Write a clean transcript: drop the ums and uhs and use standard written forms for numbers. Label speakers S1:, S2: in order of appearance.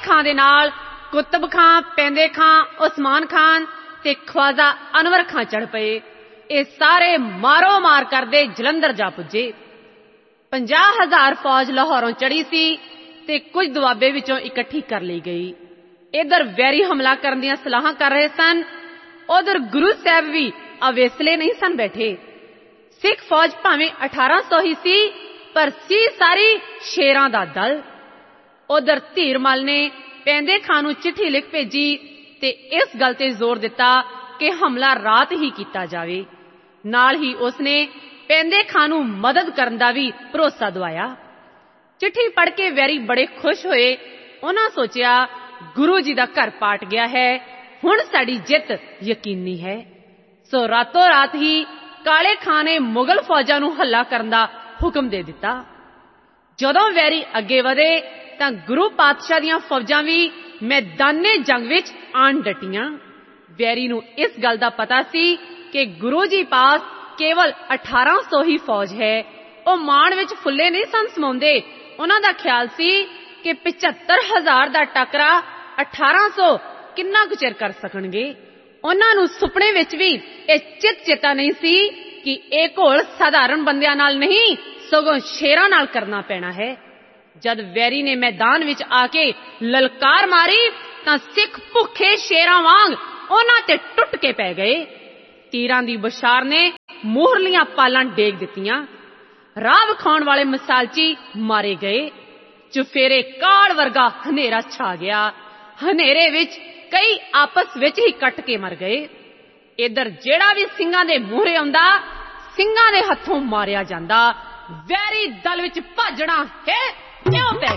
S1: ਖਾਂ ਦੇ ਨਾਲ ਕੁਤਬ ਖਾਂ, ਪੈਂਦੇ ਖਾਂ, ਉਸਮਾਨ ਖਾਨ ਤੇ ख्वाजा अनवर खां ਚੜ੍ਹ ਪਏ। ਇਹ ਸਾਰੇ ਮਾਰੋ ਮਾਰ ਕਰਦੇ ਜਲੰਧਰ ਜਾ ਪੁੱਜੇ। 50,000 ਫੌਜ ਲਾਹੌਰੋਂ ਚੜ੍ਹੀ ਸੀ ਤੇ ਕੁਝ ਦੁਆਬੇ ਵਿੱਚੋਂ ਇਕੱਠੀ ਕਰ ਲਈ ਗਈ। ਇੱਧਰ ਵੈਰੀ ਹਮਲਾ ਕਰਨ ਦੀਆਂ ਸਲਾਹਾਂ ਕਰ ਰਹੇ ਸਨ, ਉਧਰ ਗੁਰੂ ਸਾਹਿਬ ਵੀ ਅਵੇਸਲੇ ਨਹੀਂ ਸਨ ਬੈਠੇ। ਸਿੱਖ ਫੌਜ ਭਾਵੇਂ 1800 ਹੀ ਸੀ, ਪਰ ਸੀ ਸਾਰੀ ਸ਼ੇਰਾਂ ਦਾ ਦਲ। ਉਧਰ ਧੀਰਮਲ ਨੇ ਪੈਂਦੇ ਖਾਂ ਨੂੰ ਚਿੱਠੀ ਲਿਖ ਭੇਜੀ ਤੇ ਇਸ ਗੱਲ ਤੇ ਜ਼ੋਰ ਦਿੱਤਾ ਕਿ ਹਮਲਾ ਰਾਤ ਹੀ ਕੀਤਾ ਜਾਵੇ। ਨਾਲ ਹੀ ਉਸਨੇ ਪੈਂਦੇ ਖਾਂ ਨੂੰ ਮਦਦ ਕਰਨ ਦਾ ਵੀ ਭਰੋਸਾ ਦਵਾਇਆ। ਚਿੱਠੀ ਪੜ੍ਹ ਕੇ ਵੈਰੀ ਬੜੇ ਖੁਸ਼ ਹੋਏ। ਉਹਨਾਂ ਸੋਚਿਆ ਗੁਰੂ ਜੀ ਦਾ ਘਰ ਪਾਟ ਗਿਆ ਹੈ, ਹੁਣ ਸਾਡੀ ਜਿੱਤ ਯਕੀਨੀ ਹੈ। ਸੋ ਰਾਤੋਂ ਰਾਤ ਹੀ ਕਾਲੇ ਖਾਂ ਨੇ ਮੁਗਲ ਫੌਜਾਂ ਨੂੰ ਹੱਲਾ ਕਰਨ ਦਾ ਹੁਕਮ ਦੇ ਦਿੱਤਾ। ਜਦੋਂ ਵੈਰੀ ਅੱਗੇ ਵਧੇ ਤਾਂ ਗੁਰੂ ਪਾਤਸ਼ਾਹ ਦੀਆਂ ਫੌਜਾਂ ਵੀ ਮੈਦਾਨੇ ਜੰਗ ਵਿੱਚ ਆਣ ਡਟੀਆਂ। ਵੈਰੀ ਨੂੰ ਇਸ ਗੱਲ ਦਾ ਪਤਾ ਸੀ ਕਿ ਗੁਰੂ ਜੀ ਪਾਸ ਕੇਵਲ 1800 ਹੀ ਫੌਜ ਹੈ। ਉਹ ਮਾਣ ਵਿੱਚ ਫੁੱਲੇ ਨਹੀਂ ਸਨ ਸਮਾਉਂਦੇ। ਉਹਨਾਂ ਦਾ ਖਿਆਲ ਸੀ ਕਿ 75,000 ਦਾ ਟਾਕਰਾ 1800 ਕਿੰਨਾ ਕੁ ਚਿਰ ਕਰ ਸਕਣਗੇ। ਉਹਨਾਂ ਨੂੰ ਸੁਪਨੇ ਵਿੱਚ ਵੀ ਇਹ ਚਿੱਤ ਚੇਤਾ ਨਹੀਂ ਸੀ ਕਿ ਇਹ ਘੋਲ ਸਾਧਾਰਨ ਬੰਦਿਆਂ ਨਾਲ ਨਹੀਂ, ਸਗੋਂ ਸ਼ੇਰਾਂ ਨਾਲ ਕਰਨਾ ਪੈਣਾ ਹੈ। ਜਦ ਵੈਰੀ ਨੇ ਮੈਦਾਨ ਵਿੱਚ ਆ ਕੇ ਲਲਕਾਰ ਮਾਰੀ ਤਾਂ ਸਿੱਖ ਭੁੱਖੇ ਸ਼ੇਰਾਂ ਵਾਂਗ ਉਹਨਾਂ ਤੇ ਟੁੱਟ ਕੇ ਪੈ ਗਏ। ਤੀਰਾਂ ਦੀ ਬੌਛਾਰ ਨੇ ਮੂਹਰਲੀਆਂ ਪਾਲਾਂ ਡੇਗ ਦਿੱਤੀਆਂ। ਰਾਹ ਵਿਖਾਉਣ ਵਾਲੇ ਮਸਾਲਚੀ ਮਾਰੇ ਗਏ। ਚੁਫੇਰੇ ਕਾਲ ਵਰਗਾ ਹਨੇਰਾ ਛਾ ਗਿਆ। ਹਨੇਰੇ ਵਿੱਚ ਕਈ ਆਪਸ ਵਿੱਚ ਹੀ ਕੱਟ ਕੇ ਮਰ ਗਏ। ਇੱਧਰ ਜਿਹੜਾ ਵੀ ਸਿੰਘਾਂ ਦੇ ਮੂਹਰੇ ਆਉਂਦਾ, ਸਿੰਘਾਂ ਦੇ ਹੱਥੋਂ ਮਾਰਿਆ ਜਾਂਦਾ। ਵੈਰੀ ਦਲ ਵਿੱਚ ਭਾਜਣਾ ਹੈ ਕਿਉਂ ਪੈ